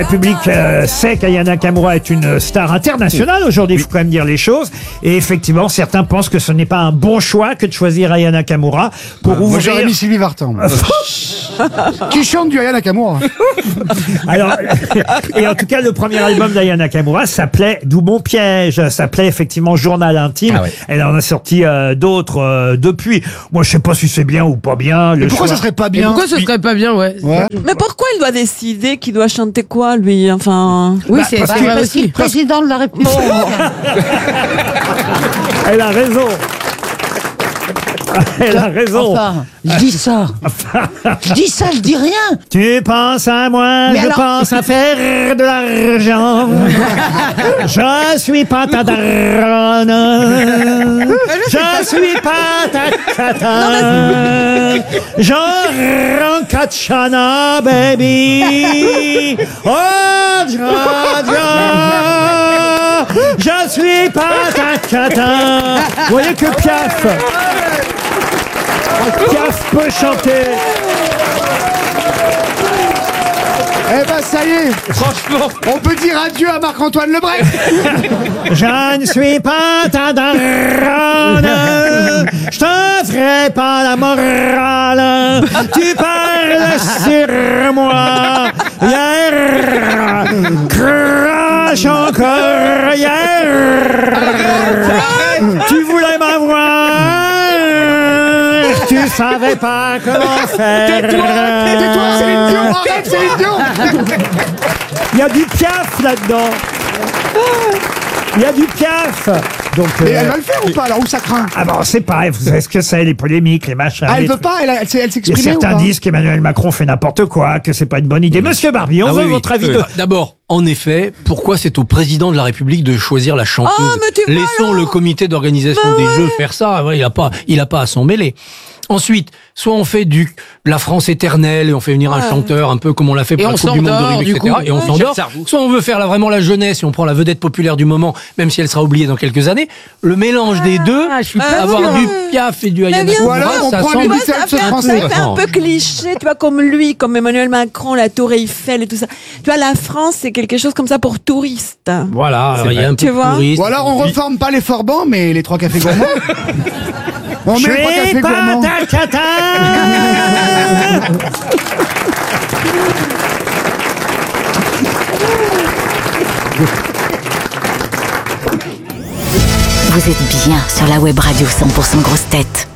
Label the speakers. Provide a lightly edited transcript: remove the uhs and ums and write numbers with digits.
Speaker 1: Le public sait qu'Aya Nakamura est une star internationale aujourd'hui, il faut quand même dire les choses. Et effectivement, certains pensent que ce n'est pas un bon choix que de choisir Aya Nakamura pour ouvrir...
Speaker 2: Moi j'aurais mis Sylvie Vartan. Qui chante du Aya Nakamura.
Speaker 1: Alors, et en tout cas, le premier album d'Aya Nakamura s'appelait D'où mon piège, s'appelait effectivement Journal intime.
Speaker 3: Ah ouais.
Speaker 1: Elle en a sorti d'autres depuis. Moi, je sais pas si c'est bien ou pas bien.
Speaker 2: Mais pourquoi ça serait pas bien?
Speaker 4: Pourquoi ce serait pas bien, ouais.
Speaker 5: Mais pourquoi il doit décider qu'il doit chanter quoi, lui? Enfin.
Speaker 4: Oui, c'est
Speaker 1: parce
Speaker 4: vrai
Speaker 1: que-
Speaker 4: aussi.
Speaker 6: Président de la République.
Speaker 1: Elle a raison. Elle a raison.
Speaker 6: Enfin, je dis ça. Je dis rien.
Speaker 1: Tu penses à moi,
Speaker 6: Mais
Speaker 1: je
Speaker 6: alors-
Speaker 1: pense à faire de l'argent. Je suis pas ta daronne. Je suis pas ta cata. Je rends Kachana, baby. Oh, ja, ja. Je suis pas ta cata. Vous voyez que Piaf peut chanter.
Speaker 2: Eh ben ça y est. Franchement. On peut dire adieu à Marc-Antoine Lebret.
Speaker 1: Je ne suis pas ta daronne, je te ferai pas la morale, tu parles sur moi, hier, crache encore, hier, tu voulais m'avoir, tu savais pas comment faire.
Speaker 2: Tais-toi, Céline Dion, arrête Céline Dion.
Speaker 1: Il y a du Piaf là-dedans. Il y a du Piaf. Donc,
Speaker 2: Mais elle va le faire ou pas alors, où ça craint?
Speaker 1: ah bon, c'est pas, vous savez ce que c'est, les polémiques, les machins.
Speaker 2: Ah, elle
Speaker 1: les
Speaker 2: veut
Speaker 1: trucs.
Speaker 2: pas, elle
Speaker 1: Il y a
Speaker 2: s'exprime ou
Speaker 1: certains
Speaker 2: pas?
Speaker 1: disent qu'Emmanuel Macron fait n'importe quoi, que c'est pas une bonne idée. Monsieur Barbier, on veut votre avis de...
Speaker 3: D'abord, en effet, pourquoi c'est au président de la République de choisir la chanteuse?
Speaker 5: Ah, mais tu vois,
Speaker 3: Laissons
Speaker 5: alors.
Speaker 3: le comité d'organisation des Jeux faire ça. Ouais, il a pas à s'en mêler. Ensuite, soit on fait de la France éternelle et on fait venir un chanteur un peu comme on l'a fait pour
Speaker 4: Et
Speaker 3: la
Speaker 4: on
Speaker 3: Coupe du Monde de
Speaker 4: s'endort,
Speaker 3: rugby,
Speaker 4: du
Speaker 3: etc.
Speaker 4: coup.
Speaker 3: Et on s'endort. Soit on veut faire vraiment la jeunesse et on prend la vedette populaire du moment, même si elle sera oubliée dans quelques années. Le mélange des deux,
Speaker 4: je suis pas
Speaker 3: avoir
Speaker 5: sûre.
Speaker 3: du Piaf et du Aya
Speaker 5: bien
Speaker 3: Nakamura,
Speaker 2: Ou alors, on
Speaker 3: ça
Speaker 2: prend
Speaker 3: semble-
Speaker 2: les
Speaker 5: Tu vois,
Speaker 2: Beatles
Speaker 5: ça
Speaker 2: français.
Speaker 5: fait un peu cliché, tu vois, comme lui, comme Emmanuel Macron, la Tour Eiffel et tout ça. Tu vois, la France, c'est quelque chose comme ça pour touristes.
Speaker 3: Voilà, il y a un peu
Speaker 5: Tu
Speaker 3: de
Speaker 5: vois.
Speaker 3: touriste.
Speaker 2: Ou alors on reforme pas les Forbans, mais les 3 cafés gourmands. On
Speaker 1: Je
Speaker 2: met les 3
Speaker 1: suis
Speaker 2: cafés
Speaker 1: pas
Speaker 2: gourmands.
Speaker 1: ta cata.
Speaker 7: Vous êtes bien sur la web radio 100% grosses têtes.